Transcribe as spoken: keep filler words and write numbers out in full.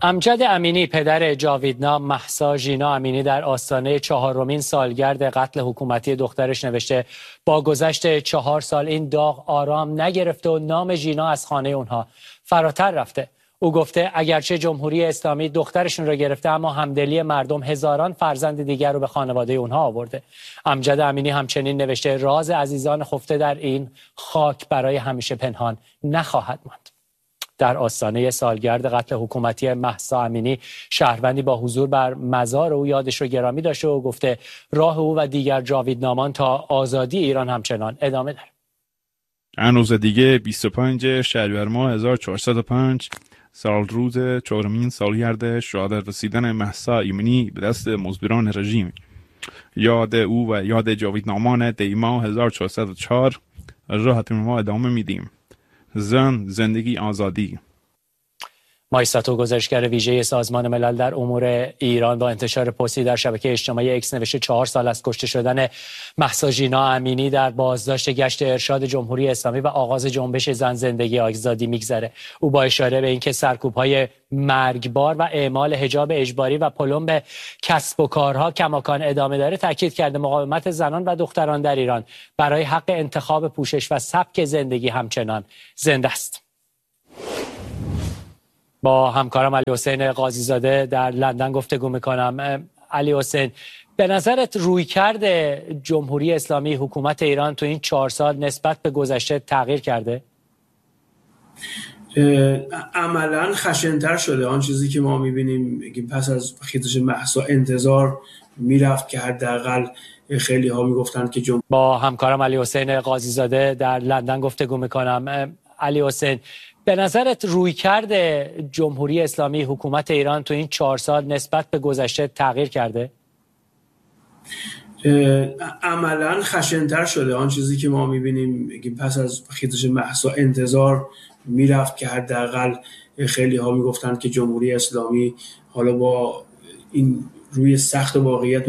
امجد امینی پدر جاویدنا مهسا ژینا امینی در آستانه چهارمین سالگرد قتل حکومتی دخترش نوشته با گذشت چهار سال این داغ آرام نگرفته و نام ژینا از خانه اونها فراتر رفته. او گفته اگرچه جمهوری اسلامی دخترشون رو گرفته اما همدلی مردم هزاران فرزند دیگر رو به خانواده اونها آورده. امجد امینی همچنین نوشته راز عزیزان خفته در این خاک برای همیشه پنهان نخواهد ماند. در آستانه سالگرد قتل حکومتی مهسا امینی شهروندی با حضور بر مزار او یادش رو گرامی داشته و گفته راه او و دیگر جاویدنامان تا آزادی ایران همچنان ادامه داره. چند روز دیگه بیست و پنجم شهریور ماه هزار و چهارصد و پنج سال روز چهارمین سالگرد شهادت رسیدن مهسا امینی به دست مزدوران رژیم. یاد او و یاد جاویدنامان دی ماه هزار و چهارصد و چهار راحتون ما ادامه میدیم. زن، زندگی، آزادی. مایستاتو گزارشگر ویژه سازمان ملل در امور ایران با انتشار پستی در شبکه اجتماعی اکس نوشته چهار سال از کشته شدن مهسا ژینا امینی در بازداشت گشت ارشاد جمهوری اسلامی و آغاز جنبش زن زندگی آزادی میگذره. او با اشاره به اینکه سرکوب‌های مرگبار و اعمال حجاب اجباری و پلم به کسب و کارها کماکان ادامه داره تاکید کرده مقاومت زنان و دختران در ایران برای حق انتخاب پوشش و سبک زندگی همچنان زنده است. با همکارم علی حسین قاضی زاده در لندن گفتگو میکنم. علی حسین، به نظرت رویکرد جمهوری اسلامی حکومت ایران تو این چهار سال نسبت به گذشته تغییر کرده؟ عملا خشن‌تر شده. آن چیزی که ما میبینیم پس از خیزش مهسا انتظار میرفت که حداقل خیلی ها میگفتند که جمهوری با همکارم علی حسین قاضی زاده در لندن گفتگو میکنم. علی حسین، به نظرت رویکرد جمهوری اسلامی حکومت ایران تو این چهار سال نسبت به گذشته تغییر کرده؟ عملا خشن‌تر شده. آن چیزی که ما میبینیم پس از خیزش مهسا انتظار میرفت که حداقل خیلی ها میگفتند که جمهوری اسلامی حالا با این روی سخت واقعیت